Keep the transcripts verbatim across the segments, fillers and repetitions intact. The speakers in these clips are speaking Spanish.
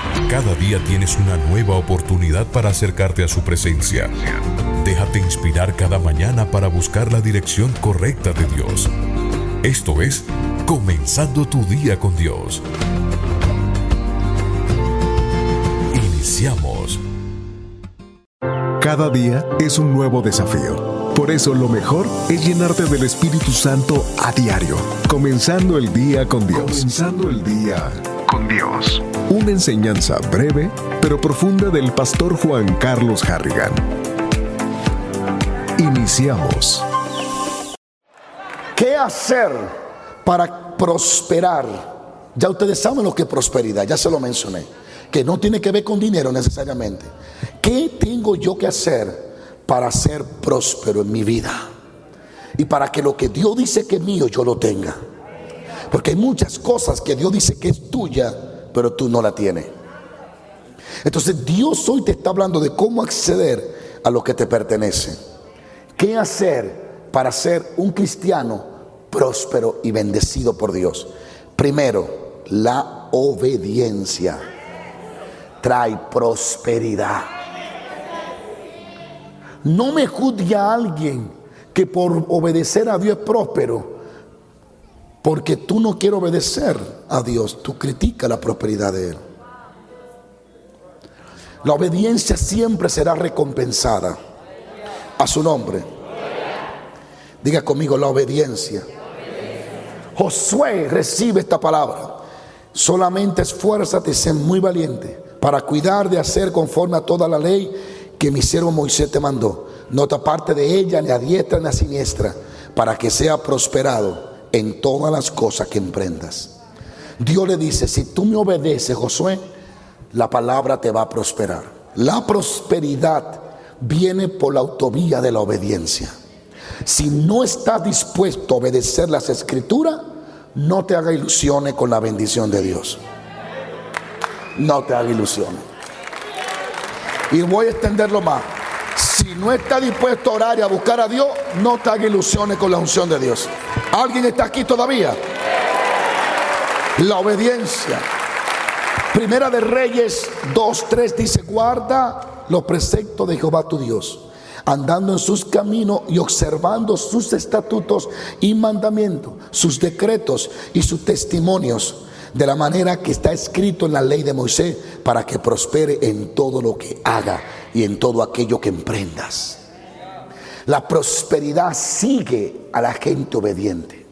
Cada día tienes una nueva oportunidad para acercarte a su presencia. Déjate inspirar cada mañana para buscar la dirección correcta de Dios. Esto es Comenzando tu día con Dios. Iniciamos. Cada día es un nuevo desafío. Por eso lo mejor es llenarte del Espíritu Santo a diario. Comenzando el día con Dios. Comenzando el día con Dios. Una enseñanza breve pero profunda del pastor Juan Carlos Harrigan. Iniciamos. ¿Qué hacer para prosperar? Ya ustedes saben lo que es prosperidad, ya se lo mencioné, que no tiene que ver con dinero necesariamente. ¿Qué tengo yo que hacer para ser próspero en mi vida? Y para que lo que Dios dice que es mío, yo lo tenga. Porque hay muchas cosas que Dios dice que es tuya, pero tú no la tienes. Entonces Dios hoy te está hablando de cómo acceder a lo que te pertenece. ¿Qué hacer para ser un cristiano próspero y bendecido por Dios? Primero, la obediencia trae prosperidad. No me juzgue a alguien que por obedecer a Dios es próspero, porque tú no quieres obedecer a Dios, tú criticas la prosperidad de Él. La obediencia siempre será recompensada. A su nombre. Diga conmigo, la obediencia. Josué recibe esta palabra. Solamente esfuérzate y sé muy valiente para cuidar de hacer conforme a toda la ley que mi siervo Moisés te mandó. No te aparte de ella ni a diestra ni a siniestra, para que sea prosperado en todas las cosas que emprendas. Dios le dice, si tú me obedeces, Josué, la palabra te va a prosperar. La prosperidad viene por la autovía de la obediencia. Si no estás dispuesto a obedecer las escrituras, no te haga ilusiones con la bendición de Dios. No te haga ilusiones. Y voy a extenderlo más. Si no estás dispuesto a orar y a buscar a Dios, no te haga ilusiones con la unción de Dios. ¿Alguien está aquí todavía? La obediencia. Primera de Reyes dos tres dice, guarda los preceptos de Jehová tu Dios, andando en sus caminos y observando sus estatutos y mandamientos, sus decretos y sus testimonios, de la manera que está escrito en la ley de Moisés, para que prospere en todo lo que haga y en todo aquello que emprendas. La prosperidad sigue a la gente obediente.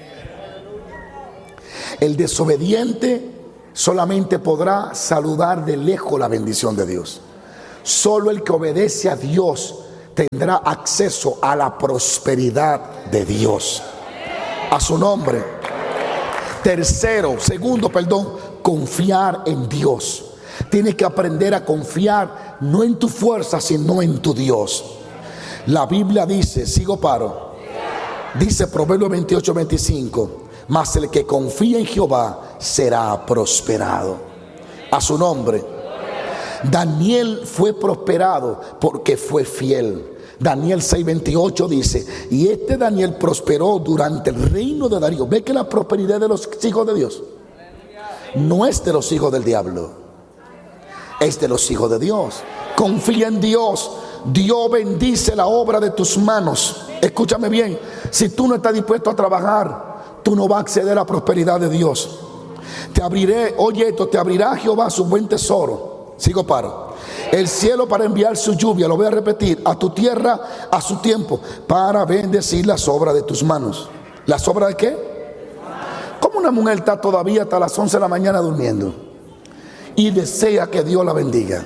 El desobediente solamente podrá saludar de lejos la bendición de Dios. Solo el que obedece a Dios tendrá acceso a la prosperidad de Dios. A su nombre. Tercero, segundo, perdón, confiar en Dios. Tienes que aprender a confiar no en tu fuerza, sino en tu Dios. La Biblia dice, sigo paro, dice Proverbios veintiocho veinticinco, mas el que confía en Jehová será prosperado. A su nombre. Daniel fue prosperado porque fue fiel. Daniel seis veintiocho dice, y este Daniel prosperó durante el reino de Darío. Ve que la prosperidad de los hijos de Dios no es de los hijos del diablo, es de los hijos de Dios. Confía en Dios. Dios bendice la obra de tus manos. Escúchame bien, si tú no estás dispuesto a trabajar, tú no vas a acceder a la prosperidad de Dios. Te abriré, oye esto, te abrirá Jehová su buen tesoro. Sigo paro. El cielo para enviar su lluvia, lo voy a repetir, a tu tierra a su tiempo, para bendecir las obras de tus manos. ¿Las obras de qué? ¿Cómo una mujer está todavía hasta las once de la mañana durmiendo y desea que Dios la bendiga?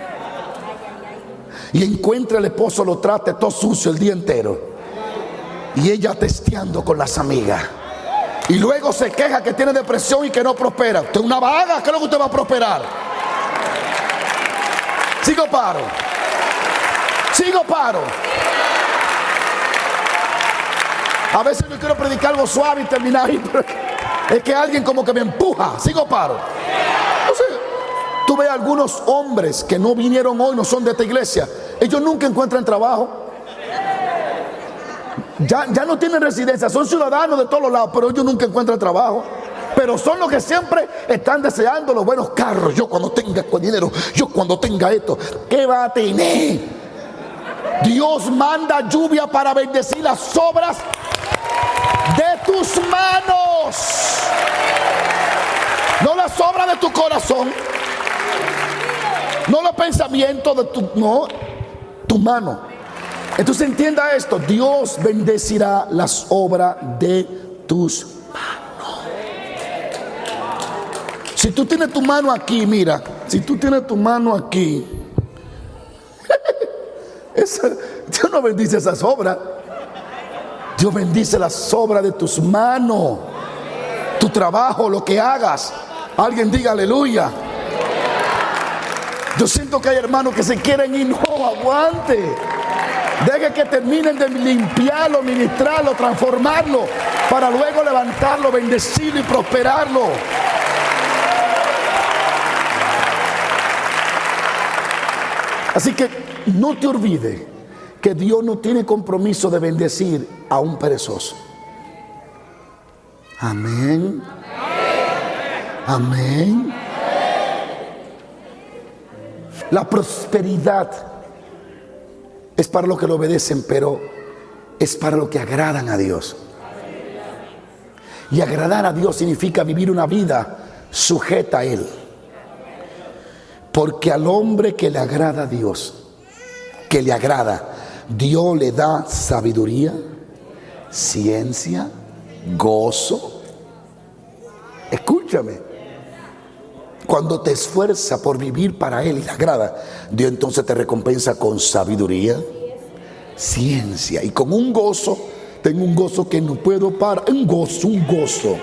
Y encuentra el esposo, lo trate todo sucio el día entero, y ella testeando con las amigas, y luego se queja que tiene depresión y que no prospera. Usted es una vaga, ¿qué es lo que usted va a prosperar? Sigo paro. Sigo paro. A veces yo quiero predicar algo suave y terminar ahí, pero es que alguien como que me empuja. Sigo paro. Entonces, tú ves algunos hombres que no vinieron hoy, no son de esta iglesia. Ellos nunca encuentran trabajo. Ya, ya no tienen residencia, son ciudadanos de todos los lados, pero ellos nunca encuentran trabajo. Pero son los que siempre están deseando los buenos carros. Yo cuando tenga dinero, yo cuando tenga esto. ¿Qué va a tener? Dios manda lluvia para bendecir las obras de tus manos. No las obras de tu corazón. No los pensamientos de tu, no, tu mano. Entonces entienda esto. Dios bendecirá las obras de tus manos. Si tú tienes tu mano aquí, mira, si tú tienes tu mano aquí, esa, Dios no bendice esas obras. Dios bendice las obras de tus manos, tu trabajo, lo que hagas. Alguien diga aleluya. Yo siento que hay hermanos que se quieren y no aguante. Deje que terminen de limpiarlo, ministrarlo, transformarlo, para luego levantarlo, bendecirlo y prosperarlo. Así que no te olvides que Dios no tiene compromiso de bendecir a un perezoso. Amén. Amén. La prosperidad es para los que lo obedecen, pero es para los que agradan a Dios. Y agradar a Dios significa vivir una vida sujeta a Él. Porque al hombre que le agrada a Dios, que le agrada, Dios le da sabiduría, ciencia, gozo. Escúchame. Cuando te esfuerzas por vivir para Él y le agrada, Dios entonces te recompensa con sabiduría, ciencia y con un gozo. Tengo un gozo que no puedo parar. Un gozo, un gozo.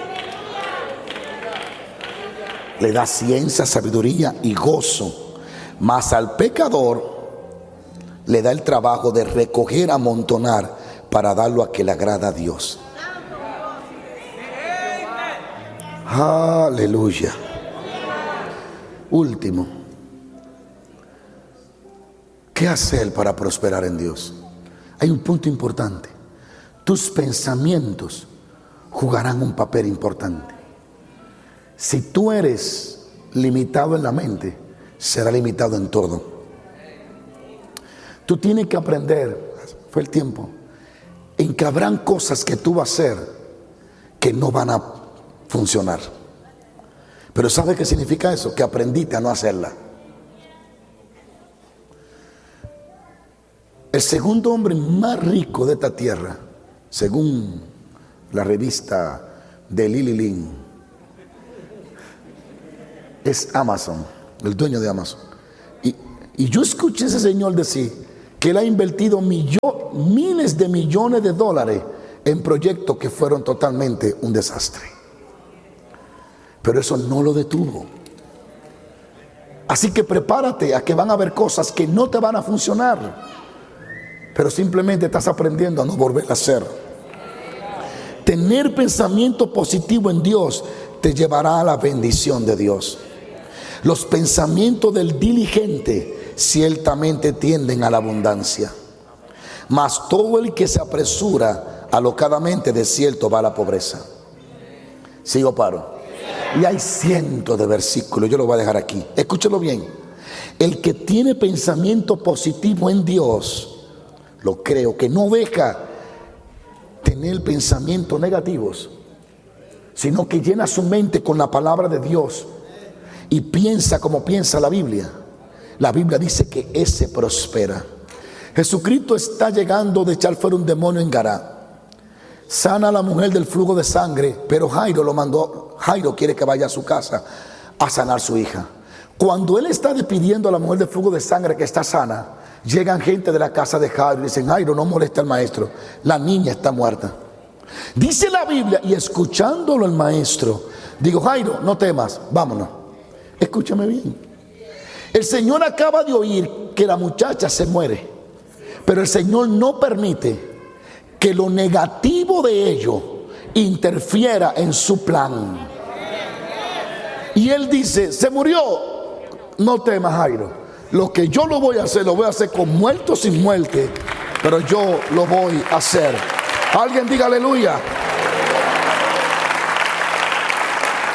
Le da ciencia, sabiduría y gozo. Mas al pecador le da el trabajo de recoger, amontonar para darlo a que le agrada a Dios. Aleluya. Último, ¿qué hacer para prosperar en Dios? Hay un punto importante. Tus pensamientos jugarán un papel importante. Si tú eres limitado en la mente, será limitado en todo. Tú tienes que aprender, fue el tiempo, en que habrán cosas que tú vas a hacer que no van a funcionar. Pero ¿sabe qué significa eso? Que aprendiste a no hacerla. El segundo hombre más rico de esta tierra, según la revista de Lily Lin, es Amazon, el dueño de Amazon. Y, y yo escuché a ese señor decir que él ha invertido millo, miles de millones de dólares en proyectos que fueron totalmente un desastre. Pero eso no lo detuvo. Así que prepárate a que van a haber cosas que no te van a funcionar, pero simplemente estás aprendiendo a no volver a hacer. Tener pensamiento positivo en Dios te llevará a la bendición de Dios. Los pensamientos del diligente ciertamente tienden a la abundancia, mas todo el que se apresura alocadamente de cierto va a la pobreza. Sigo paro. Y hay cientos de versículos, yo lo voy a dejar aquí. Escúchelo bien. El que tiene pensamiento positivo en Dios, lo creo, que no deja tener pensamientos negativos, sino que llena su mente con la palabra de Dios y piensa como piensa la Biblia. La Biblia dice que ese prospera. Jesucristo está llegando de echar fuera un demonio en Gará. Sana a la mujer del flujo de sangre, pero Jairo lo mandó. Jairo quiere que vaya a su casa a sanar a su hija. Cuando él está despidiendo a la mujer del flujo de sangre que está sana, llegan gente de la casa de Jairo y dicen: Jairo, no molesta al maestro, la niña está muerta. Dice la Biblia, y escuchándolo el maestro, digo: Jairo, no temas, vámonos. Escúchame bien. El Señor acaba de oír que la muchacha se muere, pero el Señor no permite que lo negativo de ello interfiera en su plan. Y él dice: se murió, no temas, Jairo, lo que yo lo voy a hacer, lo voy a hacer con muerto o sin muerte, pero yo lo voy a hacer. Alguien diga aleluya.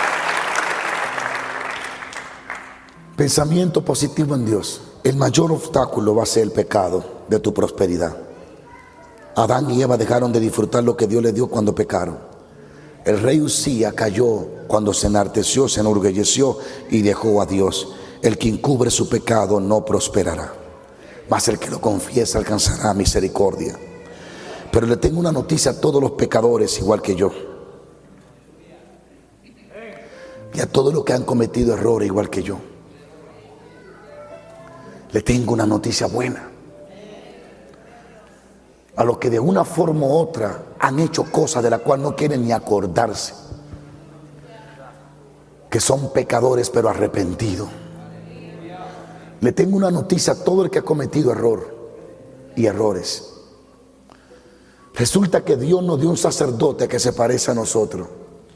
Pensamiento positivo en Dios. El mayor obstáculo va a ser el pecado de tu prosperidad. Adán y Eva dejaron de disfrutar lo que Dios les dio cuando pecaron. El rey Usía cayó cuando se enarteció, se enorgulleció y dejó a Dios. El que encubre su pecado no prosperará, mas el que lo confiesa alcanzará misericordia. Pero le tengo una noticia a todos los pecadores igual que yo, y a todos los que han cometido errores igual que yo. Le tengo una noticia buena. A los que de una forma u otra han hecho cosas de las cuales no quieren ni acordarse, que son pecadores pero arrepentidos. Le tengo una noticia a todo el que ha cometido error y errores. Resulta que Dios nos dio un sacerdote que se parece a nosotros,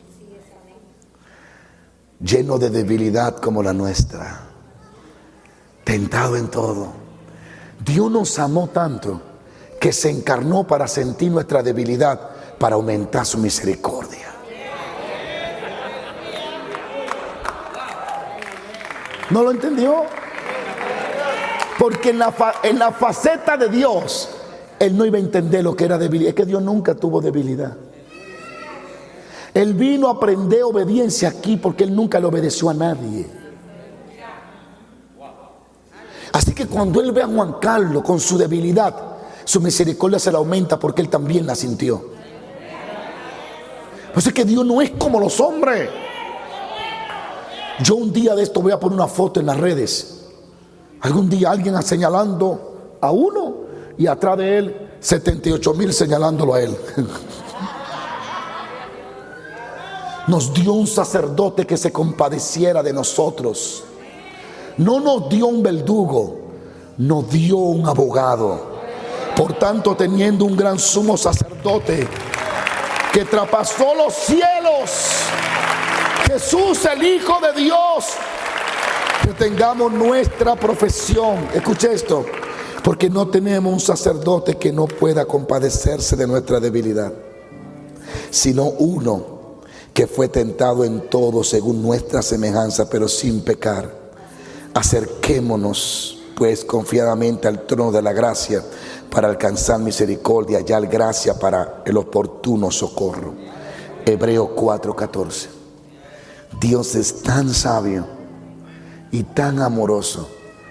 lleno de debilidad como la nuestra, tentado en todo. Dios nos amó tanto que se encarnó para sentir nuestra debilidad, para aumentar su misericordia. ¿No lo entendió? Porque en la, fa- en la faceta de Dios, Él no iba a entender lo que era debilidad. Es que Dios nunca tuvo debilidad. Él vino a aprender obediencia aquí porque Él nunca le obedeció a nadie. Así que cuando Él ve a Juan Carlos con su debilidad, su misericordia se la aumenta porque Él también la sintió. Pues es que Dios no es como los hombres. Yo un día de esto voy a poner una foto en las redes. Algún día alguien señalando a uno y atrás de él setenta y ocho mil señalándolo a él. Nos dio un sacerdote que se compadeciera de nosotros. No nos dio un verdugo, nos dio un abogado. Por tanto, teniendo un gran sumo sacerdote que traspasó los cielos, Jesús, el Hijo de Dios, que tengamos nuestra profesión. Escuche esto, porque no tenemos un sacerdote que no pueda compadecerse de nuestra debilidad, sino uno que fue tentado en todo según nuestra semejanza, pero sin pecar. Acerquémonos pues confiadamente al trono de la gracia para alcanzar misericordia, hallar gracia para el oportuno socorro. Hebreos cuatro catorce. Dios es tan sabio y tan amoroso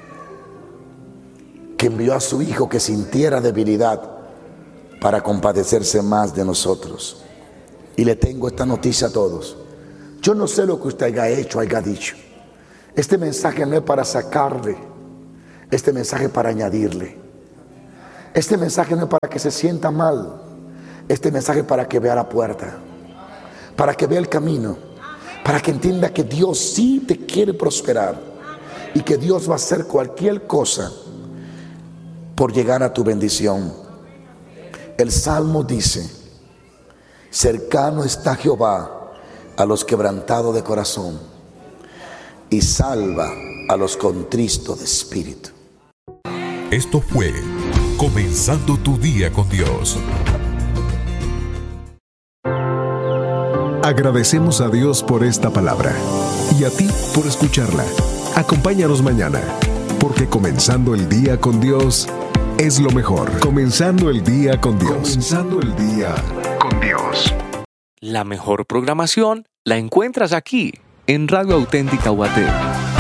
que envió a su Hijo que sintiera debilidad para compadecerse más de nosotros. Y le tengo esta noticia a todos. Yo no sé lo que usted haya hecho, haya dicho. Este mensaje no es para sacarle, este mensaje es para añadirle. Este mensaje no es para que se sienta mal, este mensaje es para que vea la puerta, para que vea el camino, para que entienda que Dios sí te quiere prosperar y que Dios va a hacer cualquier cosa por llegar a tu bendición. El Salmo dice: cercano está Jehová a los quebrantados de corazón y salva a los contristos de espíritu. Esto fue Comenzando tu Día con Dios. Agradecemos a Dios por esta palabra y a ti por escucharla. Acompáñanos mañana, porque comenzando el día con Dios es lo mejor. Comenzando el día con Dios. Comenzando el día con Dios. La mejor programación la encuentras aquí, en Radio Auténtica Guate.